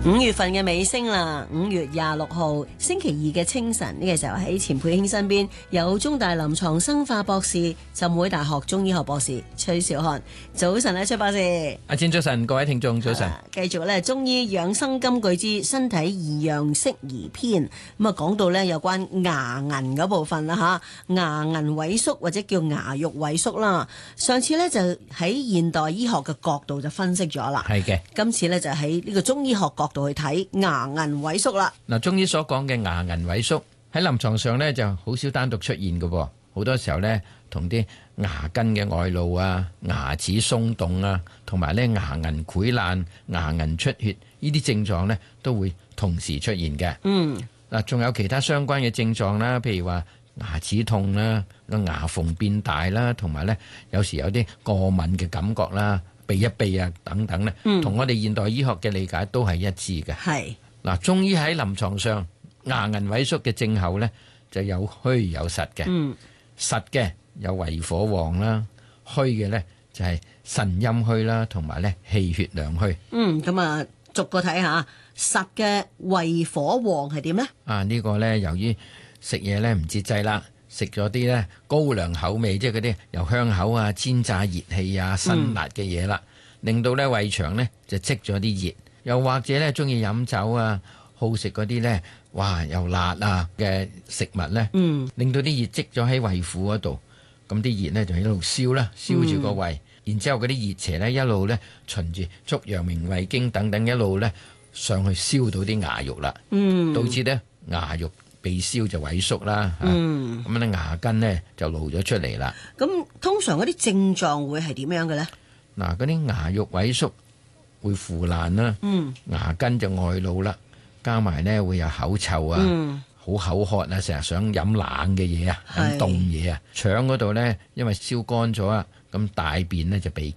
5月份嘅尾聲啦，5月26號星期2嘅清晨，呢個時候喺錢佩卿身邊有中大臨床生化博士、浸會大學中醫學博士崔兆漢。早晨咧，崔博士。 阿千早晨，各位聽眾早晨。 繼續咧中醫養生金句之身體異樣適宜篇。咁啊，講到咧有關牙齦嗰部分啦吓，牙齦萎縮或者叫牙肉萎縮啦。上次咧就喺現代醫學嘅角度就分析咗啦。 係嘅。 今次咧就喺呢個中醫學角度去睇牙齦萎縮啦。 嗱，中醫所講嘅牙齦萎縮喺臨床上咧就好少單獨出現嘅噃，好多時候咧同啲牙根嘅外露啊、牙齒鬆動啊，同埋咧牙齦潰爛、牙齦出血呢啲症狀咧都會同時出現嘅。嗱，仲有其他相關嘅症狀啦，譬如話牙齒痛啦、牙縫變大啦，同埋咧有時有啲過敏嘅感覺啦。避一避啊，等等咧，同我哋現代醫學嘅理解都係一致嘅。 係嗱，中醫喺臨床上牙齦萎縮嘅症候咧，就有虛有實嘅。實嘅有胃火旺啦，虛嘅咧就係腎陰虛啦，同埋咧氣血兩虛。 咁啊，逐個睇下實嘅胃火旺係點咧？ 呢個咧由於食嘢咧唔節制啦。食咗啲咧高粱口味，即係嗰啲又香口啊、煎炸熱氣啊、辛辣嘅嘢啦，令到咧胃腸咧就積咗啲熱，又或者咧中意飲酒啊，好食嗰啲咧，哇又辣啊嘅食物咧，令到啲熱積咗喺胃腑嗰度，咁啲熱咧就一路燒啦，燒住個胃，然之後嗰啲熱邪咧一路咧循住足陽明胃經等等一路咧上去燒到啲牙肉啦，導致咧牙肉被燒就萎縮啦，咁咧牙根咧就露咗出嚟啦。 咁通常嗰啲症狀會係點樣嘅咧？ 嗱，嗰啲牙肉萎縮會腐爛啦，牙根就外露啦，加埋咧會有口臭啊，好口渴啊，成日想飲冷嘅嘢啊，飲凍嘢啊，腸嗰度咧因為燒乾咗啊，咁大便咧就被